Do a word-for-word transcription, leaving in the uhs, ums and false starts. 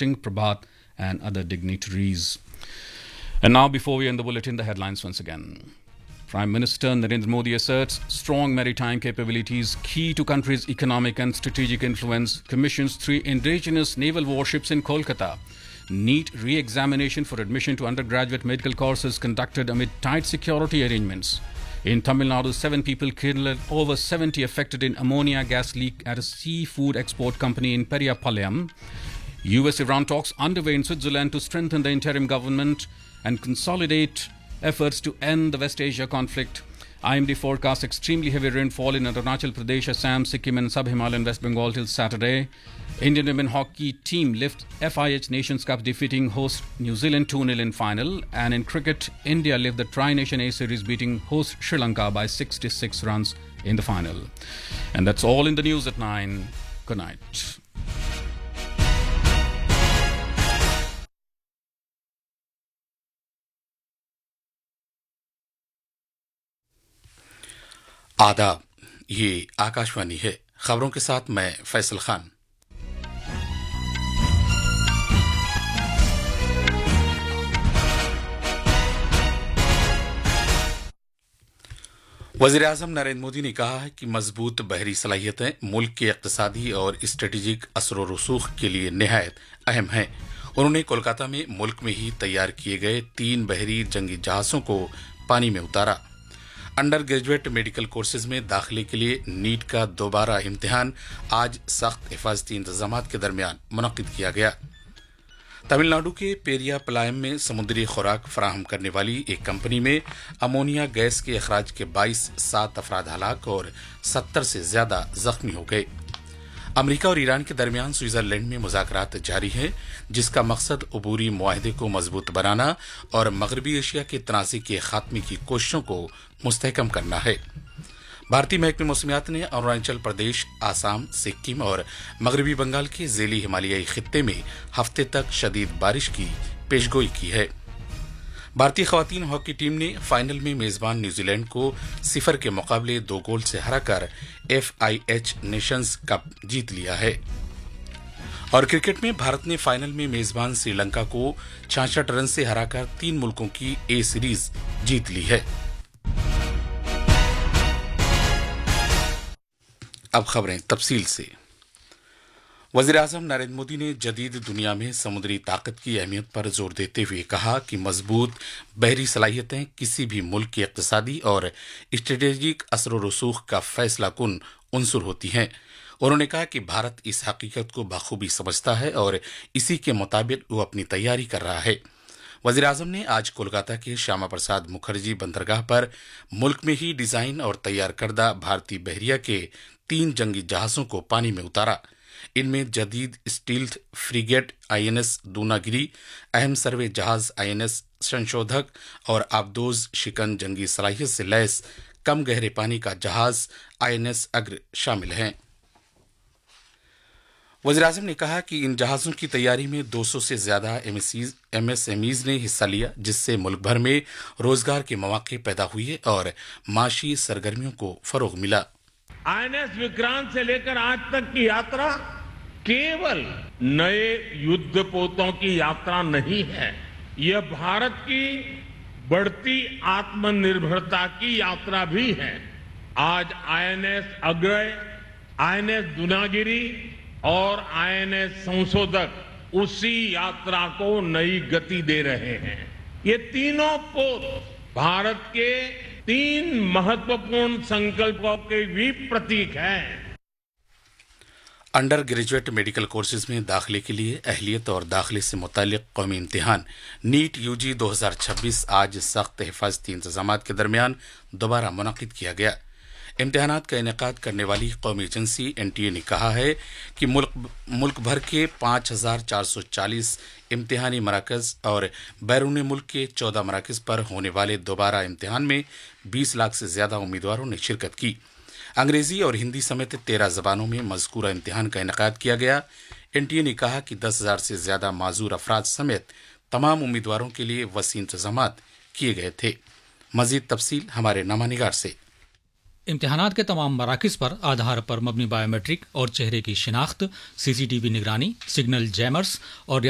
Singh, Prabhat, and other dignitaries. And now, before we end the bulletin, the headlines once again. Prime Minister Narendra Modi asserts strong maritime capabilities key to country's economic and strategic influence, commissions three indigenous naval warships in Kolkata. NEET re-examination for admission to undergraduate medical courses conducted amid tight security arrangements. In Tamil Nadu, seven people killed, over seventy affected in ammonia gas leak at a seafood export company in Periyapalayam. U S-Iran talks underway in Switzerland to strengthen the interim government and consolidate efforts to end the West Asia conflict. I M D forecasts extremely heavy rainfall in Arunachal Pradesh, Assam, Sikkim and Sub-Himalayan West Bengal till Saturday. Indian women hockey team lift F I H Nations Cup, defeating host New Zealand two nil in final. And in cricket, India lift the Tri-Nation A series, beating host Sri Lanka by sixty-six runs in the final. And that's all in the news at nine. Good night. आदाब, ये आकाशवाणी है। खबरों के साथ मैं फैसल खान। वज़ीर आज़म नरेंद्र मोदी ने कहा है कि मजबूत बहरी सलाहियतें मुल्क के इक़्तिसादी और स्ट्रेटेजिक असर व रसूख के लिए निहायत अहम हैं। उन्होंने कोलकाता में मुल्क में ही तैयार किए गए तीन बहरी जंगी जहाज़ों को पानी में उतारा। अंडर ग्रेजुएट मेडिकल कोर्सेज में दाखिले के लिए नीट का दोबारा इम्तिहान आज सख्त हिफाजती इंतजामात के दरमियान मुनक्किद किया गया। तमिलनाडु के पेरिया पलायम में समुद्री खुराक फराहम करने वाली एक कंपनी में अमोनिया गैस के अखराज के बाईस सात अफराद हलाक और सत्तर से ज्यादा जख्मी हो गए। अमेरिका और ईरान के दरमियान स्विट्जरलैंड में मुज़ाकरात जारी हैं, जिसका मकसद अबूरी मुआहदे को मजबूत बनाना और मगरबी एशिया के तनाज़े के खात्मे की कोशिशों को मुस्तहकम करना है। भारतीय महकमे मौसमियात ने अरुणाचल प्रदेश, आसाम, सिक्किम और मगरबी बंगाल के ज़ेली हिमालयाई खित्ते में हफ्ते तक शदीद बारिश की पेशगोई की है। भारतीय खवातीन हॉकी टीम ने फाइनल में मेजबान न्यूजीलैंड को सिफर के मुकाबले दो गोल से हराकर F I H Nations cup जीत लिया है। और क्रिकेट में भारत ने फाइनल में मेजबान श्रीलंका को छियासठ रन से हराकर तीन मुल्कों की ए सीरीज जीत ली है। अब खबरें तफसील से। वज़ीर आज़म नरेंद्र मोदी ने जदीद दुनिया में समुद्री ताकत की अहमियत पर जोर देते हुए कहा कि मजबूत बहरी सलाहियतें किसी भी मुल्क के इक़्तिसादी और स्ट्रेटेजिक असर व रसूख का फैसला कुन उनसुर होती हैं। उन्होंने कहा कि भारत इस हकीकत को बखूबी समझता है और इसी के मुताबिक वो अपनी तैयारी कर रहा है। वज़ीर आज़म ने आज कोलकाता के श्यामा प्रसाद मुखर्जी बंदरगाह पर मुल्क में ही डिजाइन और तैयार करदा भारतीय बहरिया के तीन जंगी जहाज़ों को पानी में उतारा। इनमें जदीद stealth frigate I N S Dunagiri, अहम सर्वे जहाज आई एन एस संशोधक और आबदोज शिकन जंगी सलाहियत से लैस कम गहरे पानी का जहाज आई एन एस अग्र शामिल हैं। वज़ीर आज़म ने कहा कि इन जहाज़ों की तैयारी में दो सौ से ज्यादा एम एस एम ईज ने हिस्सा लिया, जिससे मुल्क भर में रोजगार के मौके पैदा हुए और माशी सरगर्मियों को फरोग मिला। आई एन एस विक्रांत से लेकर आज तक की यात्रा केवल नए युद्धपोतों की यात्रा नहीं है, यह भारत की बढ़ती आत्मनिर्भरता की यात्रा भी है। आज I N S Agray, I N S Dunagiri और आई एन एस संशोधक उसी यात्रा को नई गति दे रहे हैं। ये तीनों पोत भारत के तीन महत्वपूर्ण संकल्पों के भी प्रतीक हैं। अंडर ग्रेजुएट मेडिकल कोर्सेज में दाखिले के लिए अहलियत और दाखिले से मुतालिक कौमी इम्तिहान नीट यूजी दो हज़ार छब्बीस आज सख्त हिफाजती इंतजामात के दरमियान दोबारा मुनक्किद किया गया। इम्तिहानात का इनेकाद करने वाली कौमी एजेंसी एन टी ए ने कहा है कि मुल्क मुल्क भर के पाँच हजार चार सौ चालीस इम्तिहानी मराकज और बैरून मुल्क के चौदह मराकज पर होने वाले दोबारा इम्तिहान में बीस लाख से ज्यादा उम्मीदवारों ने शिरकत की। अंग्रेजी और हिंदी समेत तेरह जबानों में मज़कूरा इम्तिहान का इनेकाद किया गया। एन टी ए ने कहा कि दस हजार से ज्यादा माजूर अफराद समेत तमाम उम्मीदवारों के लिए वसी इंतजामात किए गए थे। मजीद तफसील हमारे नामानिगार से। इम्तिहानात के तमाम मराकिज़ पर आधार पर मबनी बायोमेट्रिक और चेहरे की शिनाख्त, सी सी टी वी निगरानी, सिग्नल जैमर्स और